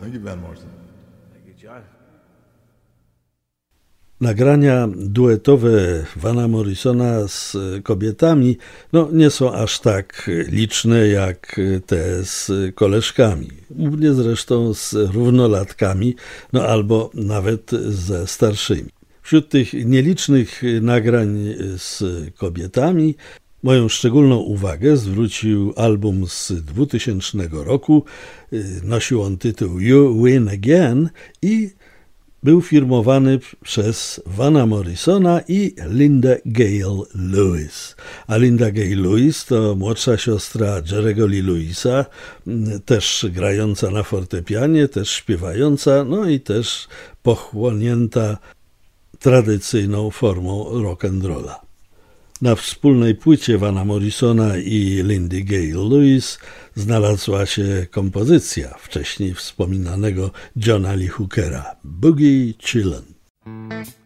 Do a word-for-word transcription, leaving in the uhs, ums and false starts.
Thank you, Van Morrison. Thank you, John. Nagrania duetowe Vana Morrisona z kobietami no, nie są aż tak liczne jak te z koleżkami. Głównie zresztą z równolatkami, no albo nawet ze starszymi. Wśród tych nielicznych nagrań z kobietami moją szczególną uwagę zwrócił album z dwutysięcznego roku. Nosił on tytuł You Win Again i był firmowany przez Vana Morrisona i Linda Gale Lewis. A Linda Gale Lewis to młodsza siostra Jerry'ego Lee Lewisa, też grająca na fortepianie, też śpiewająca, no i też pochłonięta tradycyjną formą rock'n'rolla. Na wspólnej płycie Vana Morrisona i Lindy Gale Lewis znalazła się kompozycja wcześniej wspominanego Johna Lee Hookera, Boogie Chillin'.